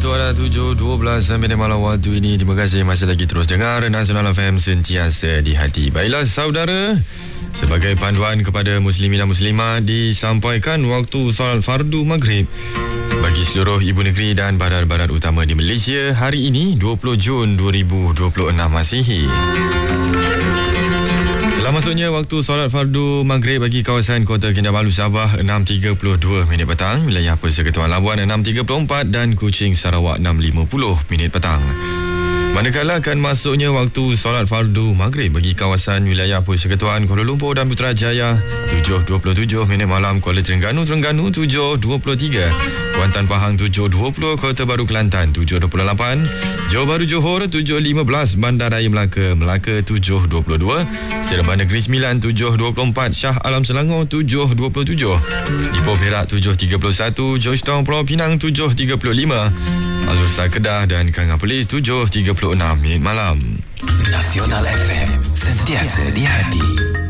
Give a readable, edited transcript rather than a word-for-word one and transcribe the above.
Waktu ada 7.12 minit malam waktu ini. Terima kasih masih lagi terus dengar Nasional FM sentiasa di hati. Baiklah saudara, sebagai panduan kepada muslimin dan muslimah, disampaikan waktu solat fardu maghrib bagi seluruh ibu negeri dan barat-barat utama di Malaysia hari ini 20 Jun 2026 Masihi. Telah masuknya waktu solat fardu maghrib bagi kawasan Kota Kinabalu Sabah 6.32 minit petang, wilayah Persekutuan Labuan 6.34 dan Kuching Sarawak 6.50 minit petang. Manakala akan masuknya waktu solat fardu maghrib bagi kawasan wilayah Persekutuan Kuala Lumpur dan Putrajaya 7.27 minit malam, Kuala Terengganu 7.23, Kuantan Pahang 7.20, Kota Baru Kelantan 7.28, Johor Bahru Johor 7.15, Bandaraya Melaka 7.22, Seremban Negeri Sembilan 7.24, Shah Alam Selangor 7.27, Ipoh Perak 7.31, Georgetown Pulau Pinang 7.35, Al-Rusal Kedah dan Kangah Perlis 7.36 minit malam. Nasional FM sentiasa di hati.